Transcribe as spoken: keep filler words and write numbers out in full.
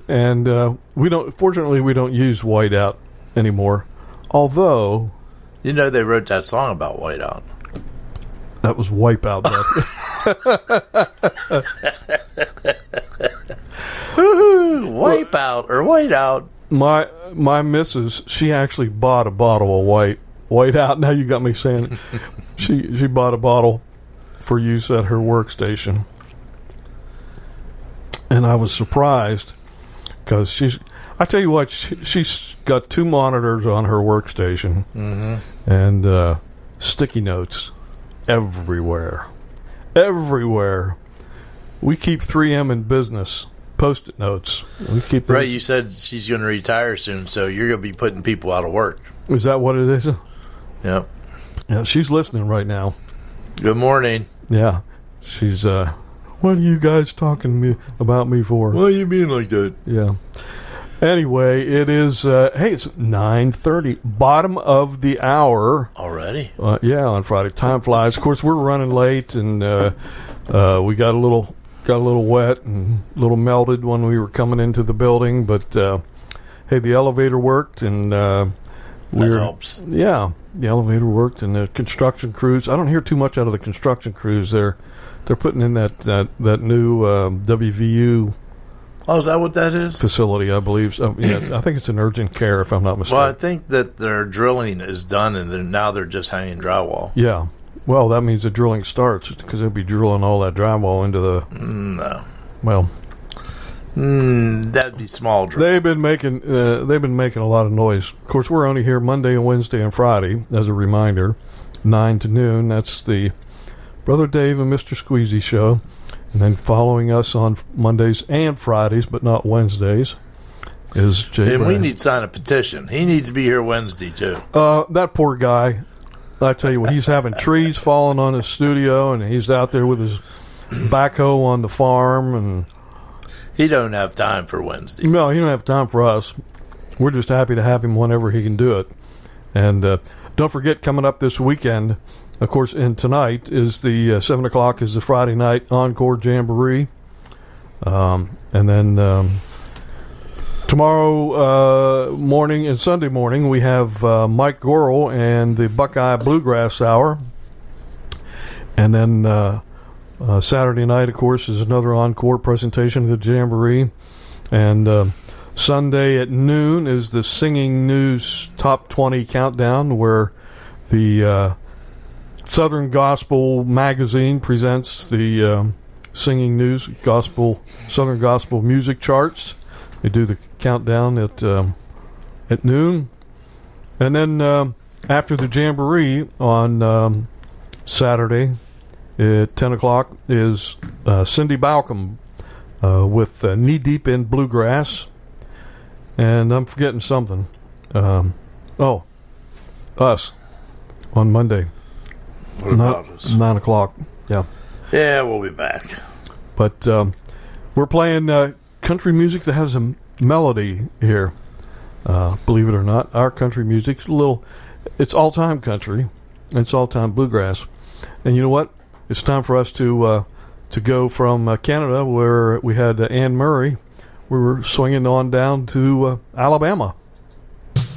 And uh, we don't. Fortunately, we don't use whiteout anymore. Although, you know, they wrote that song about whiteout. That was Wipeout. Wipeout or whiteout. My my missus, she actually bought a bottle of white whiteout. Now you got me saying it. she she bought a bottle for use at her workstation, and I was surprised because she's. I tell you what, she, she's got two monitors on her workstation, mm-hmm. and uh, sticky notes everywhere, everywhere. We keep three M in business. Post-it notes. We keep them. Right, you said she's going to retire soon, so you're going to be putting people out of work. Is that what it is? Yep. Yeah, she's listening right now. Good morning. Yeah, she's. uh What are you guys talking to me about me for? Why are you being like that? Yeah. Anyway, it is. Uh, hey, it's nine thirty, bottom of the hour already. Uh, yeah, on Friday. Time flies. Of course, we're running late, and uh, uh, we got a little. Got a little wet and a little melted when we were coming into the building, but uh, hey, the elevator worked, and uh, we that helps. Yeah, the elevator worked, and the construction crews. I don't hear too much out of the construction crews. They're they're putting in that that, that new uh, W V U. Oh, is that what that is? Facility, I believe. So, yeah, I think it's an urgent care, if I'm not mistaken. Well, I think that their drilling is done, and they're, now they're just hanging drywall. Yeah. Well, that means the drilling starts because they'll be drilling all that drywall into the. No. Well, mm, that'd be small drill. They've been making. Uh, they've been making a lot of noise. Of course, we're only here Monday and Wednesday and Friday. As a reminder, nine to noon. That's the Brother Dave and Mister Squeezy show, and then following us on Mondays and Fridays, but not Wednesdays, is Jay. And Brand. we need to sign a petition. He needs to be here Wednesday too. Uh, that poor guy. I tell you what, he's having trees falling on his studio, and he's out there with his backhoe on the farm, and he don't have time for Wednesday. No, he don't have time for us. We're just happy to have him whenever he can do it. And uh, don't forget, coming up this weekend, of course, and tonight is the uh, seven o'clock is the Friday night encore jamboree, um, and then. Um, Tomorrow uh, morning and Sunday morning, we have uh, Mike Gorel and the Buckeye Bluegrass Hour. And then uh, uh, Saturday night, of course, is another encore presentation of the Jamboree. And uh, Sunday at noon is the Singing News Top twenty Countdown, where the uh, Southern Gospel Magazine presents the uh, Singing News Gospel Southern Gospel Music Charts. They do the countdown at um, at noon, and then um, after the jamboree on um, Saturday at ten o'clock is uh, Cindy Balcom uh, with uh, Knee Deep in Bluegrass, and I'm forgetting something. Um, oh, us on Monday. What about Not, us? Nine o'clock. Yeah. Yeah, we'll be back. But um, we're playing. Uh, country music that has a melody here, uh, believe it or not. Our country music's a little, it's all-time country, and it's all-time bluegrass. And you know what? It's time for us to uh, to go from uh, Canada, where we had uh, Anne Murray. We were swinging on down to uh, Alabama.